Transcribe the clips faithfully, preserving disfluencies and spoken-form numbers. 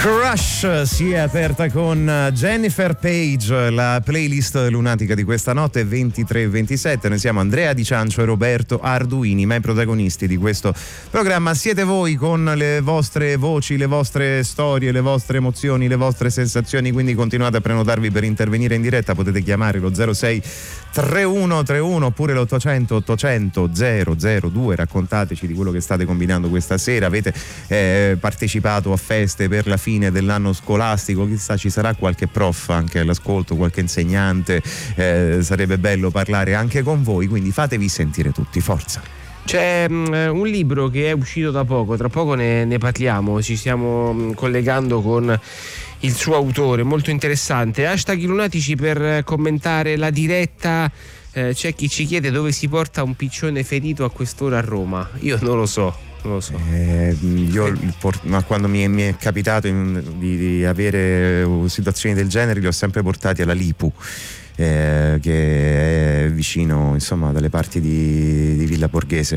Crush si è aperta con Jennifer Page, la playlist lunatica di questa notte ventitré e ventisette. Noi siamo Andrea Di Ciancio e Roberto Arduini, ma i protagonisti di questo programma siete voi con le vostre voci, le vostre storie, le vostre emozioni, le vostre sensazioni, quindi continuate a prenotarvi per intervenire in diretta. Potete chiamare lo zero sei trentuno trentuno oppure l'ottocento ottocento zero zero due. Raccontateci di quello che state combinando questa sera. Avete eh, partecipato a feste per la fine dell'anno scolastico? Chissà, ci sarà qualche prof anche all'ascolto, qualche insegnante, eh, sarebbe bello parlare anche con voi, quindi fatevi sentire tutti, forza. C'è um, un libro che è uscito da poco, tra poco ne, ne parliamo, ci stiamo um, collegando con il suo autore, molto interessante. Hashtag i lunatici per commentare la diretta. Eh, c'è chi ci chiede dove si porta un piccione ferito a quest'ora a Roma. Io non lo so. Non lo so. Eh, io ma quando mi è, mi è capitato in, di, di avere situazioni del genere li ho sempre portati alla Lipu, eh, che è vicino, insomma, dalle parti di, di Villa Borghese,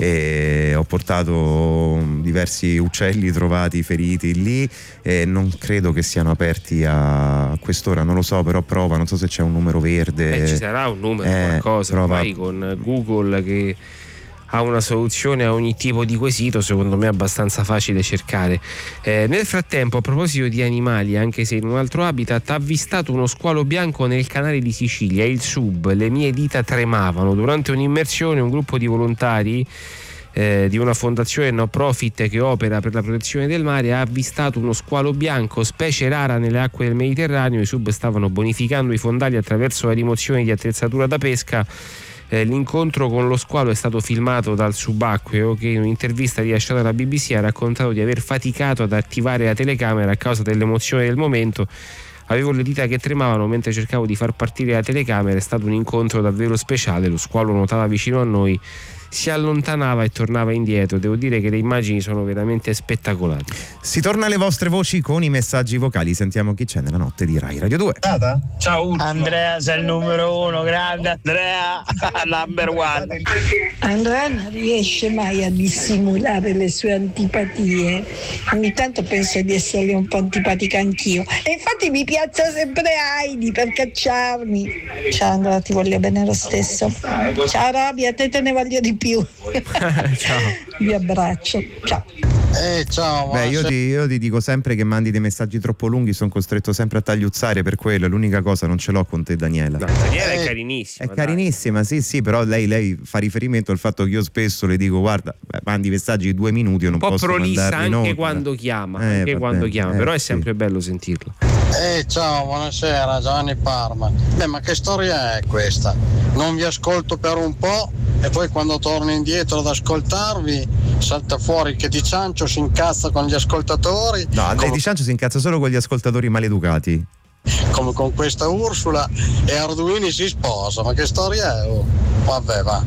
e ho portato diversi uccelli trovati feriti lì e non credo che siano aperti a quest'ora, non lo so, però prova, non so se c'è un numero verde. Eh, ci sarà un numero, eh, qualcosa, prova. Poi con Google che ha una soluzione a ogni tipo di quesito, secondo me è abbastanza facile cercare. Eh, nel frattempo, a proposito di animali, anche se in un altro habitat, ha avvistato uno squalo bianco nel canale di Sicilia, il sub, le mie dita tremavano. Durante un'immersione un gruppo di volontari eh, di una fondazione no profit che opera per la protezione del mare ha avvistato uno squalo bianco, specie rara nelle acque del Mediterraneo. I sub stavano bonificando i fondali attraverso la rimozione di attrezzatura da pesca. Eh, l'incontro con lo squalo è stato filmato dal subacqueo, che in un'intervista rilasciata alla B B C ha raccontato di aver faticato ad attivare la telecamera a causa dell'emozione del momento. Avevo le dita che tremavano mentre cercavo di far partire la telecamera, è stato un incontro davvero speciale. Lo squalo nuotava vicino a noi, si allontanava e tornava indietro. Devo dire che le immagini sono veramente spettacolari. Si torna alle vostre voci con i messaggi vocali. Sentiamo chi c'è nella notte di Rai Radio due. Ciao Andrea, sei il numero uno, grande Andrea, number one. Andrea non riesce mai a dissimulare le sue antipatie. Ogni tanto penso di essergli un po' antipatica anch'io e infatti mi piazza sempre Heidi per cacciarmi. Ciao Andrea, ti voglio bene lo stesso. Ciao Roby, a te te ne voglio di più. Ciao. Vi abbraccio. Ciao. Eh, ciao. Beh, io ti, io ti dico sempre che mandi dei messaggi troppo lunghi, sono costretto sempre a tagliuzzare, per quello. L'unica cosa, non ce l'ho con te, Daniela. No, Daniela eh, è carinissima. È dai. carinissima, sì, sì, però lei, lei fa riferimento al fatto che io spesso le dico: guarda, mandi messaggi di due minuti, io non posso mandarli. Un po' prolissa anche inoltre. quando chiama, eh, anche quando bene, chiama, eh, però è sì. sempre bello sentirlo. Eh, ciao, buonasera, Giovanni Parma. Beh, ma che storia è questa? Non vi ascolto per un po' e poi quando torno indietro ad ascoltarvi salta fuori che Di Ciancio si incazza con gli ascoltatori. No, Andrea come, Di Ciancio si incazza solo con gli ascoltatori maleducati. come con questa Ursula, e Arduini si sposa. Ma che storia è? Oh, vabbè, va.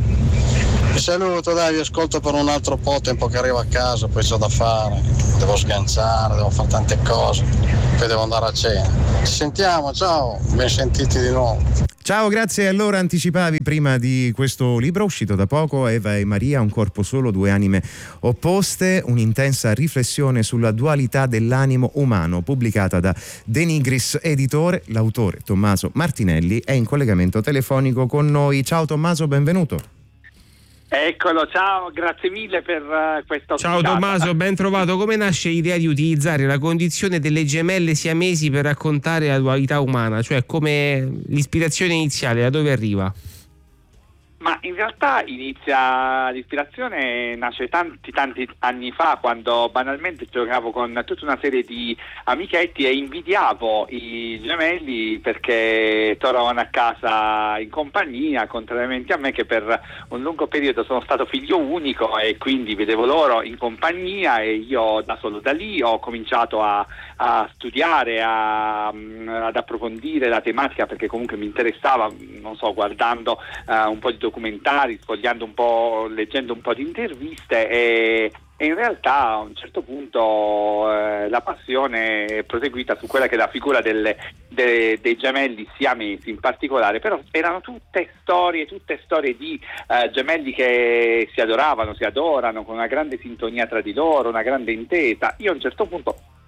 Vi saluto, dai, vi ascolto per un altro po', tempo che arrivo a casa, poi c'ho da fare, devo sganciare, devo fare tante cose, poi devo andare a cena. Ci sentiamo, ciao, ben sentiti di nuovo. Ciao, grazie. Allora, anticipavi prima di questo libro uscito da poco, Eva e Maria, un corpo solo, due anime opposte, un'intensa riflessione sulla dualità dell'animo umano, pubblicata da De Nigris Editore. L'autore, Tommaso Martinelli, è in collegamento telefonico con noi. Ciao Tommaso, benvenuto. Eccolo, ciao, grazie mille per uh, questa Ciao ospitata. Tommaso, ben trovato. Come nasce l'idea di utilizzare la condizione delle gemelle siamesi per raccontare la dualità umana? Cioè, come l'ispirazione iniziale, da dove arriva? Ma in realtà inizia, l'ispirazione nasce tanti tanti anni fa, quando banalmente giocavo con tutta una serie di amichetti e invidiavo i gemelli perché tornavano a casa in compagnia, contrariamente a me che per un lungo periodo sono stato figlio unico e quindi vedevo loro in compagnia e io da solo. Da lì ho cominciato a, a studiare, a, ad approfondire la tematica, perché comunque mi interessava, non so, guardando uh, un po' di documentari, sfogliando un po', leggendo un po' di interviste e, e in realtà a un certo punto eh, la passione è proseguita su quella che è la figura delle, de, dei gemelli siamesi in particolare. Però erano tutte storie, tutte storie di eh, gemelli che si adoravano, si adorano, con una grande sintonia tra di loro, una grande intesa. Io a un certo punto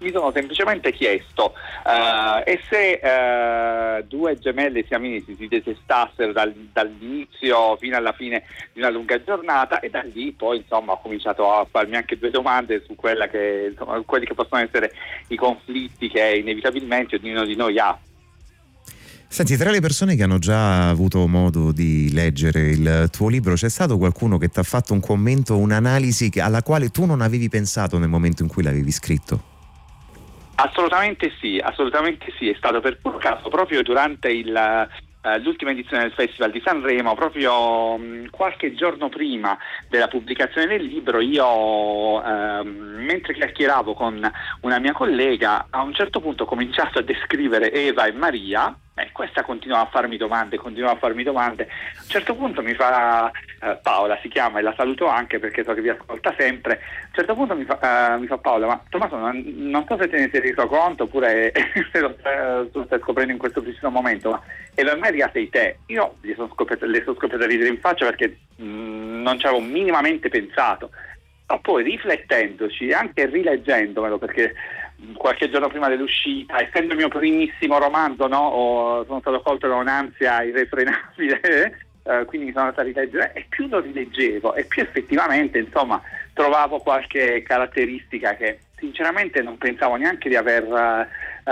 mi sono semplicemente chiesto uh, e se uh, due gemelle siamesi si detestassero dal, dall'inizio fino alla fine di una lunga giornata, e da lì poi insomma ho cominciato a farmi anche due domande su quella che, insomma, quelli che possono essere i conflitti che inevitabilmente ognuno di noi ha. Senti, tra le persone che hanno già avuto modo di leggere il tuo libro, c'è stato qualcuno che ti ha fatto un commento, un'analisi alla quale tu non avevi pensato nel momento in cui l'avevi scritto? Assolutamente sì, assolutamente sì, è stato per puro caso proprio durante il Uh, l'ultima edizione del Festival di Sanremo, proprio um, qualche giorno prima della pubblicazione del libro, io uh, mentre chiacchieravo con una mia collega, a un certo punto ho cominciato a descrivere Eva e Maria, e questa continuava a farmi domande, continuava a farmi domande. A un certo punto mi fa uh, Paola, si chiama, e la saluto anche perché so che vi ascolta sempre. A un certo punto mi fa, uh, mi fa Paola, ma Tommaso, non, non so se te ne sei reso conto oppure se lo stai, lo stai scoprendo in questo preciso momento, ma Eva e Maria sei te. Io gli sono scoppiata, le sono scoppiata a ridere in faccia perché mh, non ci avevo minimamente pensato. Ma poi riflettendoci e anche rileggendomelo, perché qualche giorno prima dell'uscita, essendo il mio primissimo romanzo, no, ho, sono stato colto da un'ansia irrefrenabile, eh, quindi mi sono andato a rileggere, e più lo rileggevo e più effettivamente insomma trovavo qualche caratteristica che sinceramente non pensavo neanche di aver uh,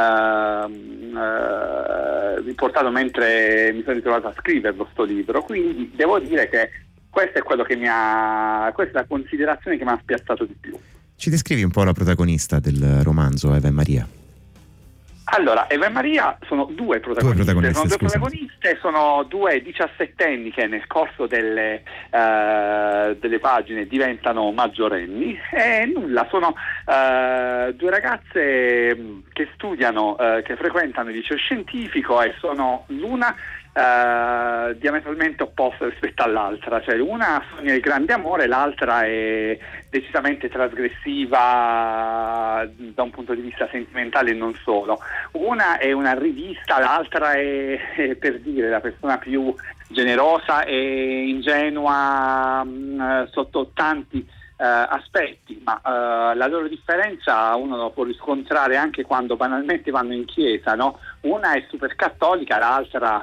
uh, riportato mentre mi sono ritrovato a scriverlo sto libro. Quindi devo dire che questo è quello che mi ha, questa è la considerazione che mi ha spiazzato di più. Ci descrivi un po' la protagonista del romanzo, Eva e Maria? Allora, Eva e Maria sono due protagoniste, due protagoniste sono due protagoniste, sono due diciassettenni che nel corso delle, uh, delle pagine diventano maggiorenni, e nulla, sono uh, due ragazze che studiano, uh, che frequentano il liceo scientifico, e sono l'una Uh, diametralmente opposta rispetto all'altra, cioè una sogna il grande amore, l'altra è decisamente trasgressiva da un punto di vista sentimentale e non solo. Una è una rivista, l'altra è, è per dire la persona più generosa e ingenua mh, sotto tanti Uh, aspetti, ma uh, la loro differenza uno lo può riscontrare anche quando banalmente vanno in chiesa, no? Una è super cattolica, l'altra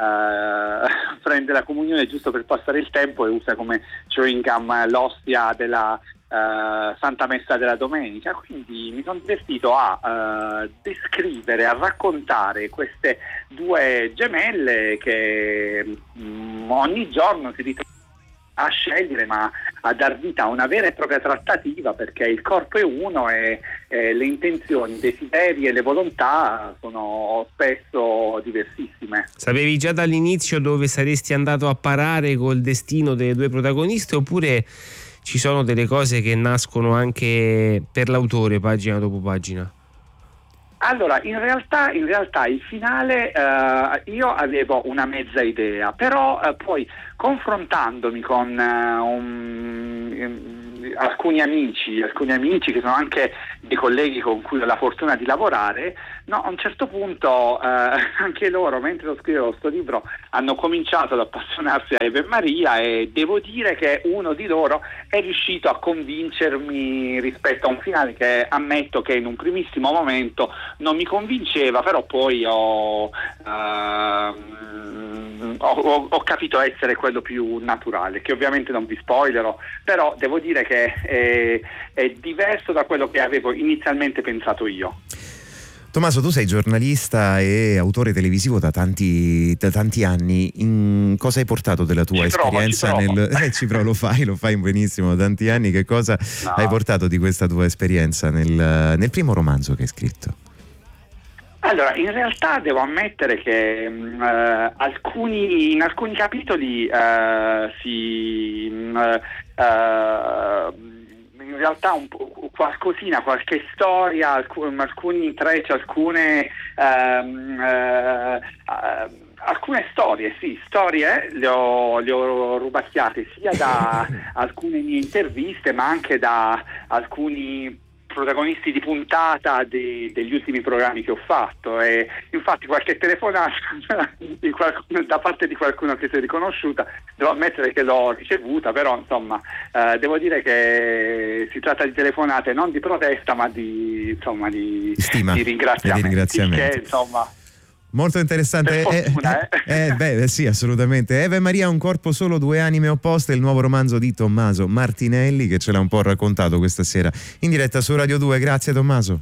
uh, prende la comunione giusto per passare il tempo e usa come chewing gum l'ostia della uh, Santa Messa della domenica. Quindi mi sono divertito a uh, descrivere, a raccontare queste due gemelle che um, ogni giorno si ritrovano a scegliere, ma a dar vita a una vera e propria trattativa, perché il corpo è uno e, e le intenzioni, i desideri e le volontà sono spesso diversissime. Sapevi già dall'inizio dove saresti andato a parare col destino delle due protagoniste, oppure ci sono delle cose che nascono anche per l'autore pagina dopo pagina? Allora, in realtà, in realtà il finale uh, io avevo una mezza idea, però uh, poi confrontandomi con uh, un, um, alcuni amici, alcuni amici che sono anche dei colleghi con cui ho la fortuna di lavorare, no, a un certo punto uh, anche loro, mentre lo scrivevo questo libro, hanno cominciato ad appassionarsi a Eva e Maria, e devo dire che uno di loro è riuscito a convincermi rispetto a un finale che ammetto che in un primissimo momento non mi convinceva, però poi ho, uh, ho, ho capito essere quello più naturale, che ovviamente non vi spoilerò, però devo dire che è, è diverso da quello che avevo inizialmente pensato io. Tommaso, tu sei giornalista e autore televisivo da tanti, da tanti anni. In cosa hai portato della tua ci esperienza provo, nel eh, ci provo, lo fai, lo fai benissimo da tanti anni. Che cosa no. hai portato di questa tua esperienza nel, nel primo romanzo che hai scritto? Allora, in realtà devo ammettere che uh, alcuni, in alcuni capitoli uh, si uh, uh, in realtà un po' qualcosina, qualche storia, alcun, alcuni intrecci, alcune um, uh, uh, alcune storie, sì, storie le ho, le ho rubacchiate sia da alcune mie interviste, ma anche da alcuni protagonisti di puntata di, degli ultimi programmi che ho fatto, e infatti qualche telefonata di qualcuno, da parte di qualcuno che si è riconosciuta, devo ammettere che l'ho ricevuta, però insomma eh, devo dire che si tratta di telefonate non di protesta ma di, insomma, di, Stima, di ringraziamenti, di ringraziamenti. che, insomma, molto interessante. Per fortuna, eh, eh, eh, beh, sì, assolutamente. Eva e Maria, un corpo solo, due anime opposte, il nuovo romanzo di Tommaso Martinelli, che ce l'ha un po' raccontato questa sera in diretta su Radio due. Grazie Tommaso.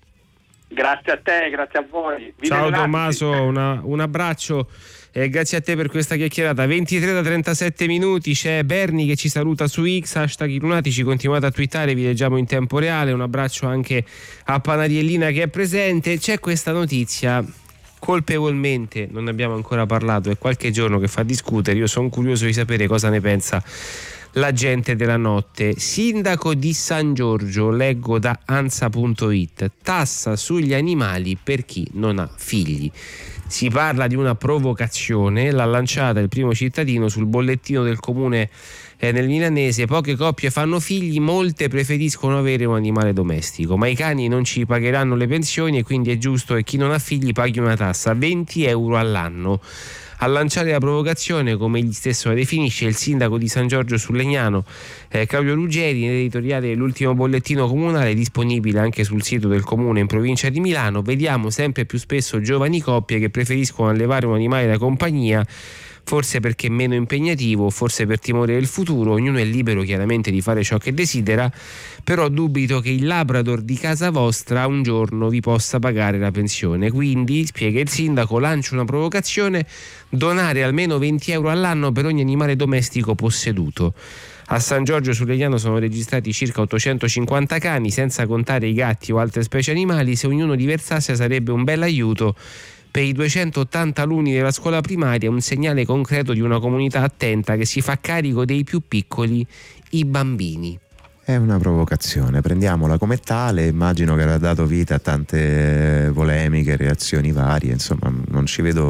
Grazie a te, grazie a voi. Vi Ciao vedo Tommaso, una, un abbraccio e grazie a te per questa chiacchierata. ventitré da trentasette minuti, c'è Berni che ci saluta su X, hashtag i lunatici, continuate a twittare, vi leggiamo in tempo reale. Un abbraccio anche a Panariellina che è presente. C'è questa notizia, colpevolmente non ne abbiamo ancora parlato, è qualche giorno che fa discutere. Io sono curioso di sapere cosa ne pensa la gente della notte. Sindaco di San Giorgio, leggo da ansa punto it, tassa sugli animali per chi non ha figli. Si parla di una provocazione, l'ha lanciata il Primo Cittadino sul bollettino del comune eh, nel milanese. Poche coppie fanno figli, molte preferiscono avere un animale domestico, ma i cani non ci pagheranno le pensioni e quindi è giusto che chi non ha figli paghi una tassa, venti euro all'anno. A lanciare la provocazione, come egli stesso la definisce, il sindaco di San Giorgio sul Legnano, eh, Claudio Ruggeri, nell'editoriale dell'ultimo bollettino comunale, disponibile anche sul sito del comune in provincia di Milano. Vediamo sempre più spesso giovani coppie che preferiscono allevare un animale da compagnia, forse perché è meno impegnativo, forse per timore del futuro. Ognuno è libero chiaramente di fare ciò che desidera, però dubito che il Labrador di casa vostra un giorno vi possa pagare la pensione. Quindi, spiega il sindaco, lancio una provocazione: donare almeno venti euro all'anno per ogni animale domestico posseduto. A San Giorgio sul Legnano sono registrati circa ottocentocinquanta cani, senza contare i gatti o altre specie animali. Se ognuno li versasse sarebbe un bel aiuto per i duecentottanta alunni della scuola primaria, un segnale concreto di una comunità attenta che si fa carico dei più piccoli, i bambini. È una provocazione, prendiamola come tale. Immagino che avrà dato vita a tante polemiche, reazioni varie, insomma non ci vedo,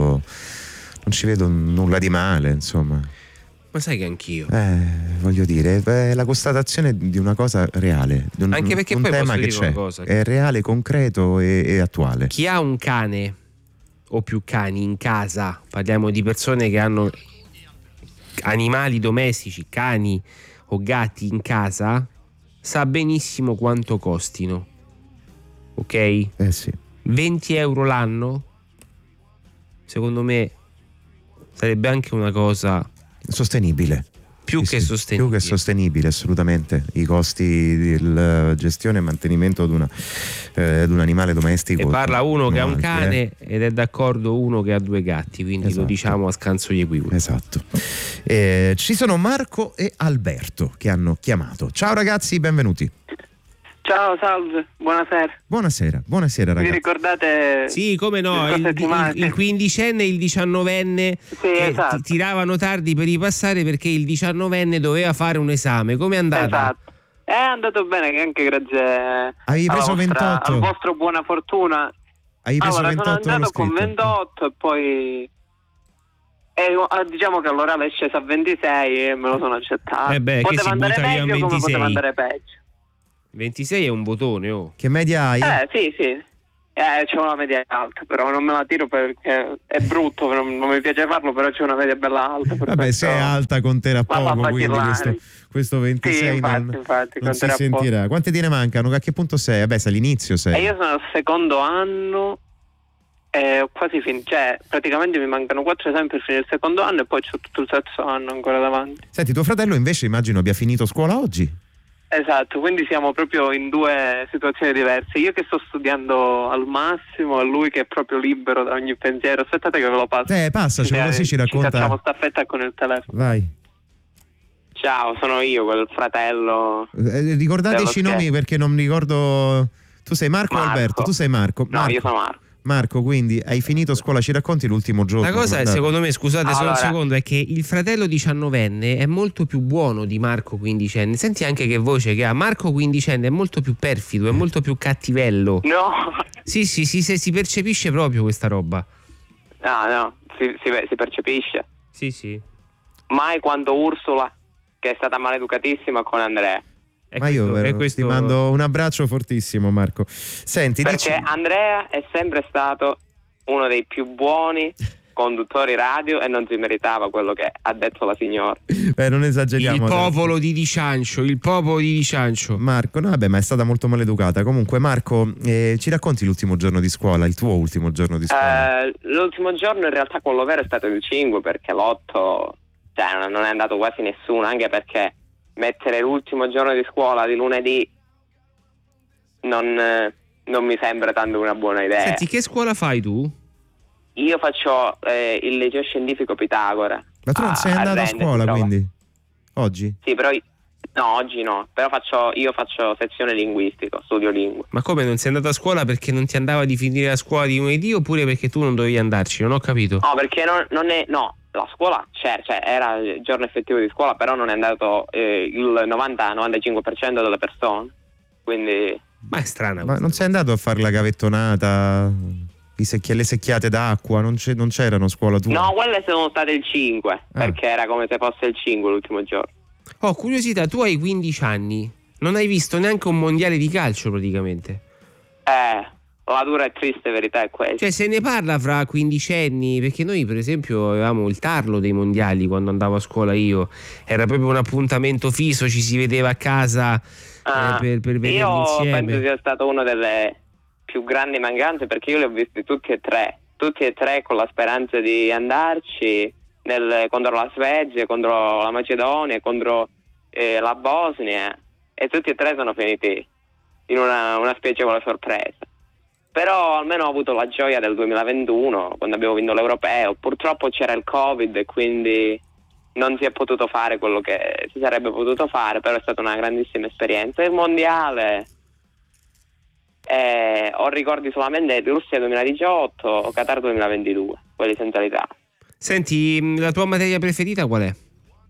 non ci vedo nulla di male, insomma. Ma sai che anch'io. Eh, voglio dire, è la constatazione di una cosa reale, di un, Anche perché un poi tema posso che dire c'è, una cosa. è reale, concreto e, e attuale. Chi ha un cane o più cani in casa, parliamo di persone che hanno animali domestici, cani o gatti in casa, sa benissimo quanto costino, ok? Eh sì. venti euro l'anno secondo me sarebbe anche una cosa sostenibile. Più sì, che sì, sostenibile. Più che sostenibile, assolutamente. I costi della gestione e mantenimento di, una, eh, di un animale domestico. E parla uno che ha un alti, cane eh. ed è d'accordo uno che ha due gatti, quindi Esatto. lo diciamo a scanso di equivoci. Esatto. Eh, ci sono Marco e Alberto che hanno chiamato. Ciao ragazzi, benvenuti. Ciao, salve, buonasera. Buonasera, buonasera ragazzi. Vi ricordate? Sì, come no, il, il, il quindicenne e il diciannovenne sì, che esatto. ti tiravano tardi per ripassare perché il diciannovenne doveva fare un esame. Come è andata? Esatto. È andato bene, che anche grazie Avevi preso alla vostra, ventotto? al vostro buona fortuna. Hai preso allora, ventotto sono andato con ventotto e poi e, diciamo che all'orale è sceso a ventisei e me lo sono accettato. Eh beh, poteva che si andare butta via a meglio come ventisei. poteva andare peggio. ventisei è un botone, oh. Che media hai? Eh sì sì eh, c'è una media alta, però non me la tiro perché è brutto, non, non mi piace farlo, però c'è una media bella alta. Vabbè, se è alta conterà poco, quindi vacillare. questo, questo ventisei sì, infatti, non, infatti, non si conterà sentirà. poco. Quante te ne mancano? A che punto sei? Vabbè, sei all'inizio sei. E io sono al secondo anno e ho quasi finito, cioè praticamente mi mancano quattro esami per finire il secondo anno e poi c'ho tutto il terzo anno ancora davanti. Senti, tuo fratello invece immagino abbia finito scuola oggi. Esatto, quindi siamo proprio in due situazioni diverse. Io che sto studiando al massimo e lui che è proprio libero da ogni pensiero. Aspettate che ve lo passo. Eh, passacelo, così ci racconta. Ci facciamo staffetta con il telefono. Vai. Ciao, sono io, quel fratello. Eh, ricordateci i nomi perché non mi ricordo. Tu sei Marco, Marco. o Alberto? Tu sei Marco. No, Marco. io sono Marco. Marco, quindi hai finito scuola, ci racconti l'ultimo giorno? La cosa è, Dai. secondo me, scusate solo Allora. un secondo, è che il fratello diciannovenne è molto più buono di Marco quindicenne. Senti anche che voce che ha. Marco quindicenne è molto più perfido, è molto più cattivello. No, Sì, sì, sì, sì, si percepisce proprio questa roba. no, no, si, si, si percepisce. Sì, sì. Mai quando Ursula, che è stata maleducatissima con Andrea. È Ma io questo, vero, questo... ti mando un abbraccio fortissimo, Marco. Senti, perché dici... Andrea è sempre stato uno dei più buoni conduttori radio e non si meritava quello che ha detto la signora. Beh, non esageriamo. Il adesso. popolo di Di Ciancio, il popolo di Di Ciancio. Marco, no, vabbè, ma è stata molto maleducata. Comunque, Marco, eh, ci racconti l'ultimo giorno di scuola, il tuo ultimo giorno di scuola? Eh, l'ultimo giorno in realtà quello vero è stato il cinque, perché l'otto, cioè, non è andato quasi nessuno, anche perché mettere l'ultimo giorno di scuola di lunedì non, non mi sembra tanto una buona idea. Senti, che scuola fai tu? Io faccio eh, il liceo scientifico Pitagora. Ma tu non a, sei andato a, a scuola, quindi? Oggi? Sì, però no, oggi no. Però faccio io faccio sezione linguistico, studio lingue. Ma come, non sei andato a scuola perché non ti andava di finire la scuola di lunedì oppure perché tu non dovevi andarci? Non ho capito. No, perché non, non è no, la scuola c'era, cioè era il giorno effettivo di scuola, però non è andato eh, il novanta novantacinque per cento delle persone. Quindi ma è strana. Ma non sei andato a fare la gavettonata? I secchi- le secchiate d'acqua, non, c'è, non c'erano a scuola tua? no, quelle sono state il cinque, Ah. perché era come se fosse il cinque l'ultimo giorno. Oh, curiosità, tu hai quindici anni, non hai visto neanche un mondiale di calcio praticamente. Eh, la dura e triste verità è questa. Cioè, se ne parla fra quindicenni, perché noi per esempio avevamo il tarlo dei mondiali quando andavo a scuola io, era proprio un appuntamento fisso, ci si vedeva a casa Ah, eh, per, per vederli io insieme. penso sia stato una delle più grandi mancanze, perché io li ho visti tutti e tre, tutti e tre con la speranza di andarci nel, contro la Svezia, contro la Macedonia, contro eh, la Bosnia, e tutti e tre sono finiti in una, una spiacevole sorpresa. Però almeno ho avuto la gioia del duemilaventuno, quando abbiamo vinto l'Europeo. Purtroppo c'era il Covid e quindi non si è potuto fare quello che si sarebbe potuto fare, però è stata una grandissima esperienza. Il mondiale, eh, ho ricordi solamente di Russia duemiladiciotto o Qatar duemilaventidue, quelli senza l'Italia. Senti, la tua materia preferita qual è?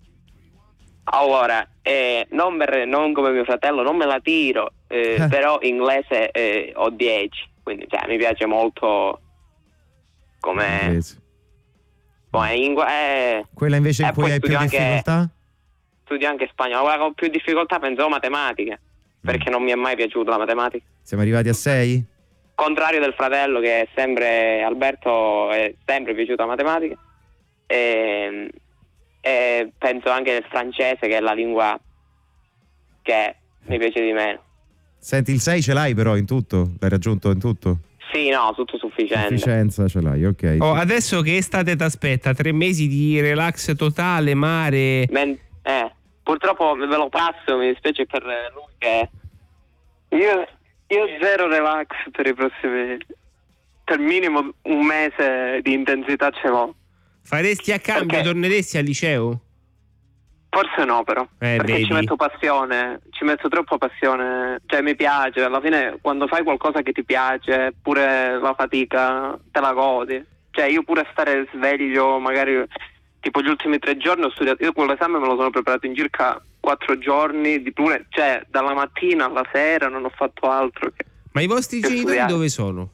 Allora, eh, non, per, non come mio fratello, non me la tiro, eh, Eh. però inglese eh, ho dieci, quindi cioè, mi piace molto come... Inglese. come in- eh, Quella invece in eh, cui poi hai più studio anche- difficoltà? studio anche spagnolo. Quella che ho più difficoltà penso matematica, perché non mi è mai piaciuta la matematica. Siamo arrivati a sei? Contrario del fratello, che è sempre Alberto, è sempre piaciuta la matematica. E, e penso anche del francese, che è la lingua che mi piace di meno. Senti, il sei ce l'hai però in tutto? L'hai raggiunto in tutto? Sì, no, tutto sufficiente. Sufficienza ce l'hai, ok. Oh, adesso che estate ti aspetta? Tre mesi di relax totale, mare? Men- eh, purtroppo ve lo passo, mi dispiace per lui che... Io, io zero relax per i prossimi... per minimo un mese di intensità ce l'ho. Faresti a cambio, Ok. torneresti al liceo? Forse no, però, Eh, perché vedi. ci metto passione, ci metto troppa passione, cioè mi piace, alla fine quando fai qualcosa che ti piace, pure la fatica te la godi, cioè io pure stare sveglio, magari tipo gli ultimi tre giorni ho studiato, io quell'esame me lo sono preparato in circa quattro giorni, di pure, cioè dalla mattina alla sera non ho fatto altro che Ma i vostri Che genitori studiare. dove sono?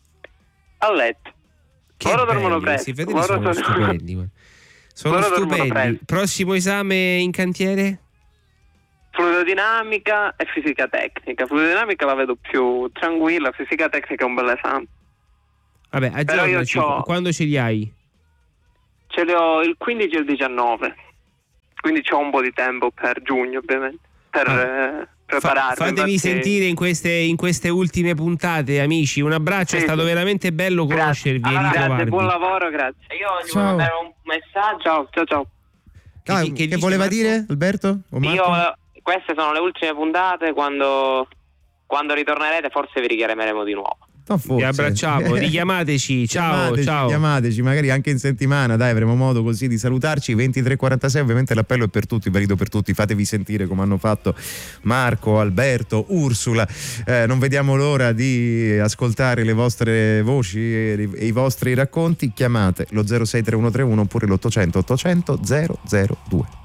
a letto. Che Loro belli, dormono questi presto, fratelli loro sono sono- stupendi. guarda. Sono Loro dormono stupendi. presto. Prossimo esame in cantiere? Fluidodinamica e fisica tecnica. Fluidodinamica la vedo più tranquilla, fisica tecnica è un bel esame. Vabbè, Però io aggiornaci. c'ho- Quando ce li hai? Ce li ho il quindici e il diciannove, quindi c'ho un po' di tempo per giugno ovviamente, per Ah. eh, Fa- prepararmi. fatevi infatti- sentire in queste, in queste ultime puntate, amici. Un abbraccio, è Sì, stato sì. veramente bello Grazie. conoscervi e Allora, grazie, ritrovarvi. buon lavoro, grazie. Io gli Ciao. voglio mandare un messaggio. Ciao, ciao, ciao. Ah, Che- che, che dici, voleva Marco? dire Alberto? O Marco? Io, eh, queste sono le ultime puntate, quando, quando ritornerete forse vi richiameremo di nuovo. No, forse. Vi abbracciamo, richiamateci. Ciao, Chiamateci, ciao. chiamateci, magari anche in settimana, dai, avremo modo così di salutarci. Ventitré e quarantasei, ovviamente l'appello è per tutti, valido per tutti, fatevi sentire come hanno fatto Marco, Alberto, Ursula. Eh, non vediamo l'ora di ascoltare le vostre voci e i vostri racconti. Chiamate lo zero sei tre uno tre uno oppure l'ottocento ottocento zero zero due.